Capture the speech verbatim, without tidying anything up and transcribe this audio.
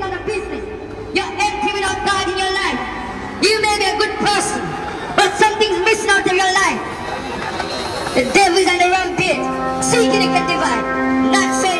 lot of business. You're empty without God in your life. You may be a good person, but something's missing out of your life. The devil's on the rampage, seeking to get divine. Not saying